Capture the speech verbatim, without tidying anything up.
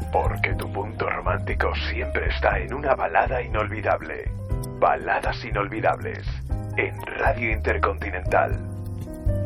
Porque tu punto romántico siempre está en una balada inolvidable. Baladas inolvidables en Radio Intercontinental.